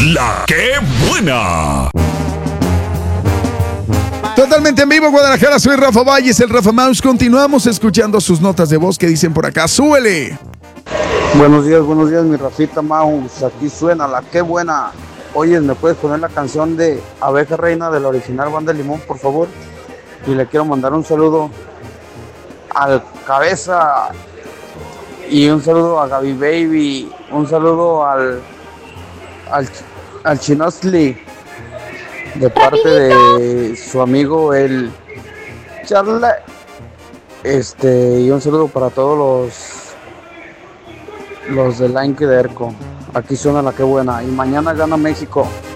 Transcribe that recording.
La que buena. Totalmente en vivo, Guadalajara, soy Rafa Valles, el Rafa Mouse. Continuamos escuchando sus notas de voz que dicen por acá. ¡Súbele! Buenos días, mi Rafita Mouse. Aquí suena la que buena. Oye, ¿me puedes poner la canción de Abeja Reina de la original Banda Limón, por favor? Y le quiero mandar un saludo al Cabeza y un saludo a Gaby Baby, un saludo al Chinosli de parte de su amigo el Charlie. Y un saludo para todos los del Line de Erco. Aquí suena la que buena y mañana gana México.